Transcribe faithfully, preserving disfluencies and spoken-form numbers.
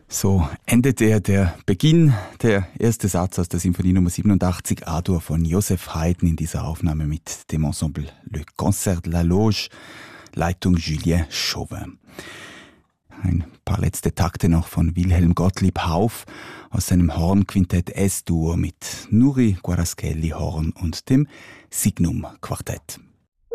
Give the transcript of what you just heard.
So endet er, der Beginn, der erste Satz aus der Symphonie Nummer siebenundachtzig A-Dur von Joseph Haydn in dieser Aufnahme mit dem Ensemble Le Concert de la Loge, Leitung Julien Chauvin. Ein paar letzte Takte noch von Wilhelm Gottlieb Hauff aus seinem Hornquintett S-Dur mit Nuri Guaraschelli Horn und dem Signum Quartett.